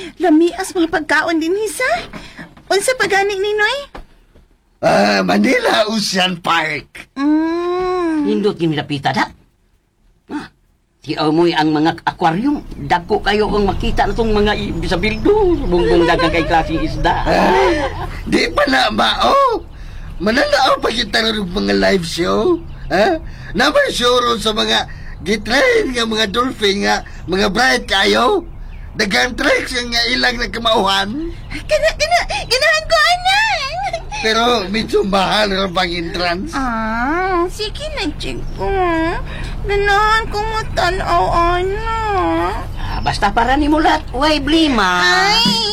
Lami as mga pagkaon din, Hisa. Unsa pagani ni Noy? Manila Ocean Park. Hindot yung nilapita, da. Si Amoy ang mga aquarium. Dagko kayo ang makita na itong mga sa bildo. Bungbong dagang kay klaseng isda. Di pa na mao. Mananaaw pa kita ng mga live show. Naman show ron sa mga gitrain nga mga dolphin nga mga bright kayo. Dagang tricks nga ilang na kamauhan. Ganahan ko, anak. Pero medyo mahal rin pang entrance. Sige na, check ko. Ganahan ko mo tanaw, anak. Basta para ni mulat, way blima. Ay!